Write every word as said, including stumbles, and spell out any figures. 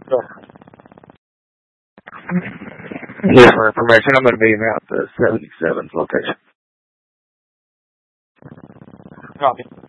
Just for information, I'm going to be around the seventy-seventh location. Copy.